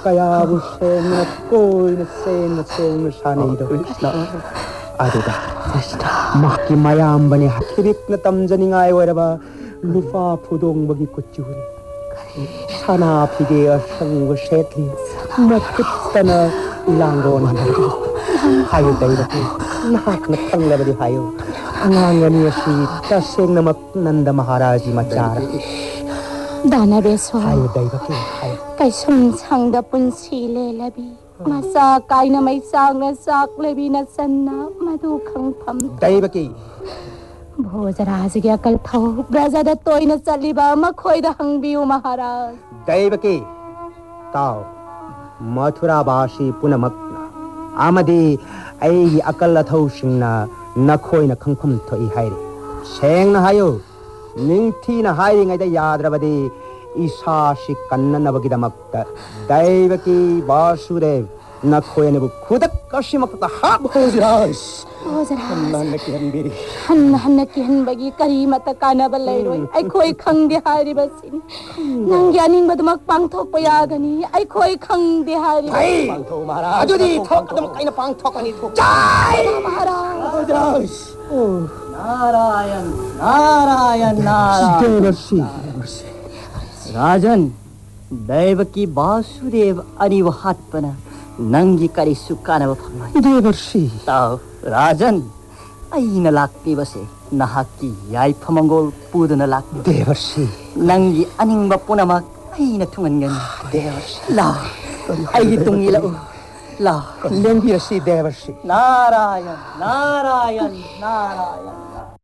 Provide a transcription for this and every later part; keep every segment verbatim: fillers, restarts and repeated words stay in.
kaya mo sengna koy na seng na seng na sanay do. Aduda. Maki mayam bani hakirip na tamjani ngay wala ba lufa pudong bagi kutsuri. Sana pige asang go setli. Makita na langgon na. Hayo tayo na po. Nak na tangla ba di hayo. Angangan niya si taseng na Nanda Maharaji Machara. Dana beso. Hayo tayo ba ki? Hayo. Kay sumsang da punsile labi. Masakay na may sang na sak labi na sana madukang pam. Tayo ba ki? Bhojara sige akal thau. Braja da toy na saliba makhoy da hangbiu Maharaj. Tayo ba ki? Tao. Mathura bashi punamakna. Amadi ay akal thau singna nakhoy na khangpham thoi hairi. Seng na hayo. Ningthi na hairi ngay da yadrabadi isa si kannan na bagidamakta. Daivaki Vasudev nakhoy na bu khudak kashimakta ha Bhojras. Bhojras. Hanna kihan biri. Hanna hanna kihan bagi karimata kana balay roy. Ay khoy khang di hairi basin. Nang yaning madumak pangthok payagani. Ay khoy khang di hairi. Ay pangthok Maharaj. Adudi thok adam kaina pangthok ani thok. Jai Maharaj. Bhojras. Oh Narayan, Narayan, Narayan. Devarshi. Rajan, Devaki Vasudev ani wahatpana nangi kari sukana baphamai. Devarshi. Tao, Rajan, ay nalakti base nahaki ay pamangol pudo nalak. Devarshi. Nangi aning bapunamak ay natungan gan. Devarshi. La, ay hitong ilaw. La, Lembirshi Devarshi. Narayan, Narayan, Narayan.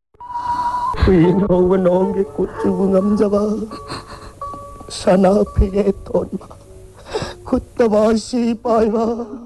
Pinawa nongge kutsubungam jaba sana pige tonma kuttavashi paima.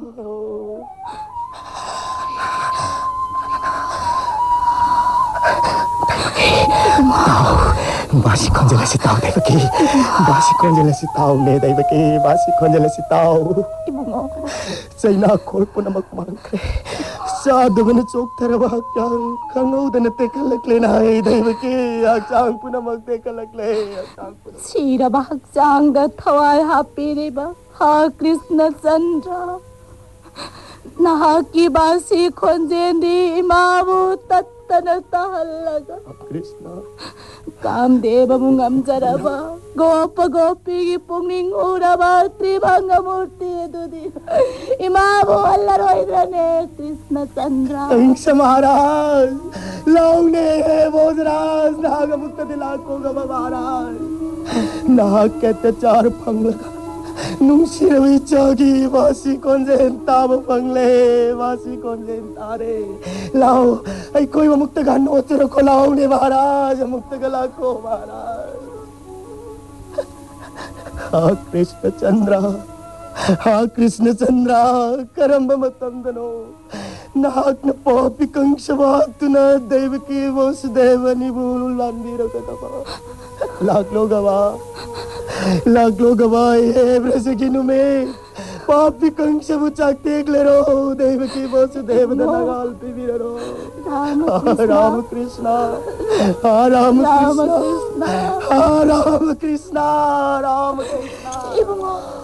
Basi konjela si tao Devaki. Basi konjela si tao ne Devaki. Basi konjela si tao. Ibu mo. Say na korpo na magmangkre. Sa dugan na chok tarabak yang kangaw da na tekalakle na ay Devaki. Aksang po na magtekalakle. Sira bahagsang da thawai happy ba ha Krishna Chandra. Nahaki basi konjendi imamu tattana tahalaga. Krishna. Kamdeva mungam jaraba. Gopa gopi pungning uraba tribanga murti dudi. Imamu allaroidrane Krishna Chandra. Thanks Maharaj. Long ne Bhojras nagamukta dilako gaba Maharaj. Nahakete char panglaga. Nungsirawi chagi vasi konjen taba pangle vasi konjen tare lao ay koi mamukta gan otro ko lao ne Maharaj mukta gala ko Maharaj. Ha Krishna Chandra, ha Krishna Chandra, karamba matandano nahak na popi kang sabatu na Devaki Vasudeva ni bulu landira katapa laglo gawa laglo gawa e brasakinu me popi kang sabu chakte glero Devaki Vasudeva na nagal pibiro Ram Krishna ha Ram Krishna ha Ram Krishna Ram Krishna.